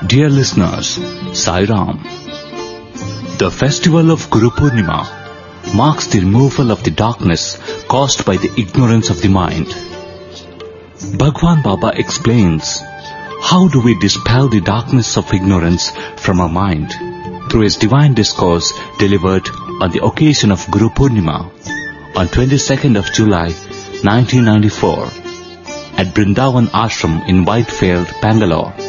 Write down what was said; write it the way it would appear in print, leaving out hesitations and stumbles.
Dear listeners, Sai Ram. The festival of Guru Purnima marks the removal of the darkness caused by the ignorance of the mind. Bhagwan Baba explains how do we dispel the darkness of ignorance from our mind through his divine discourse delivered on the occasion of Guru Purnima on 22nd of July 1994 at Brindavan Ashram in Whitefield, Bangalore.